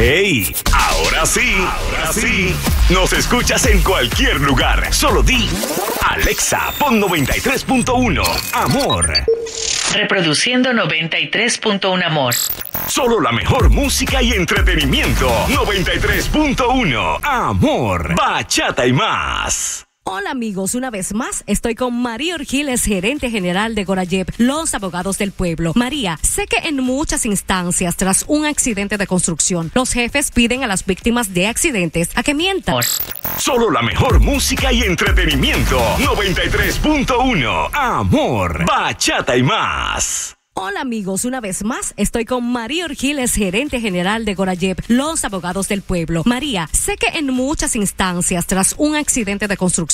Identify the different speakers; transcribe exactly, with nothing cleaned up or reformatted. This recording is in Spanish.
Speaker 1: ¡Hey! Ahora sí, ahora sí. Nos escuchas en cualquier lugar. Solo di Alexa, pon noventa y tres punto uno Amor.
Speaker 2: Reproduciendo noventa y tres punto uno Amor.
Speaker 1: Solo la mejor música y entretenimiento. noventa y tres punto uno Amor. Bachata y más.
Speaker 3: Hola amigos, una vez más estoy con María Orgiles, gerente general de Gorayep, los abogados del pueblo. María, sé que en muchas instancias tras un accidente de construcción, los jefes piden a las víctimas de accidentes a que mientan.
Speaker 1: Solo la mejor música y entretenimiento. noventa y tres punto uno Amor. Bachata y más.
Speaker 3: Hola amigos, una vez más estoy con María Orgiles, gerente general de Gorayep, los abogados del pueblo. María, sé que en muchas instancias tras un accidente de construcción,